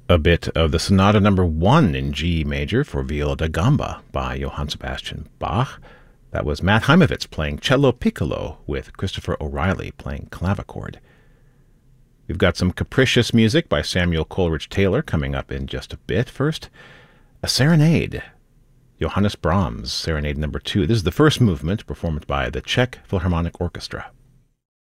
A bit of the Sonata Number 1 in G major for viola da gamba by Johann Sebastian Bach. That was Matt Heimovitz playing cello piccolo with Christopher O'Reilly playing clavichord. We've got some capricious music by Samuel Coleridge Taylor coming up in just a bit. First, a serenade. Johannes Brahms, Serenade Number 2. This is the first movement performed by the Czech Philharmonic Orchestra.